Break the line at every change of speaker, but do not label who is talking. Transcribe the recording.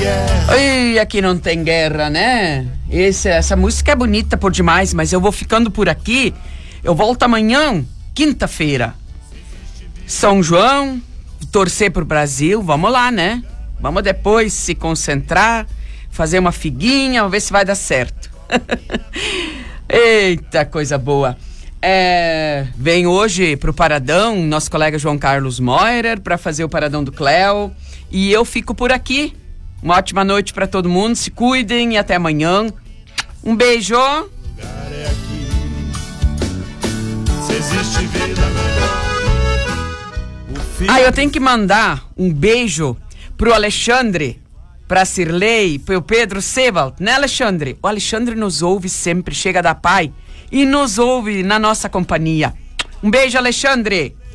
Oi, aqui não tem guerra, né? Essa música é bonita por demais, mas eu vou ficando por aqui. Eu volto amanhã, quinta-feira. São João, torcer pro Brasil, vamos lá, né? Vamos depois se concentrar, fazer uma figuinha, vamos ver se vai dar certo. Eita, coisa boa. Vem hoje pro Paradão nosso colega João Carlos Moirer para fazer o Paradão do Cléo. E eu fico por aqui. Uma ótima noite para todo mundo. Se cuidem e até amanhã. Um beijo. Eu tenho que mandar um beijo pro Alexandre, pra Cirlei, pro Pedro Sebald, né, Alexandre? O Alexandre nos ouve sempre, chega da pai e nos ouve na nossa companhia. Um beijo, Alexandre.